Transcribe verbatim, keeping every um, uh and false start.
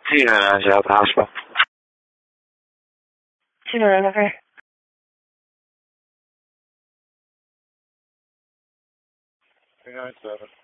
Tina is at the hospital. Tina, okay. three nine seven.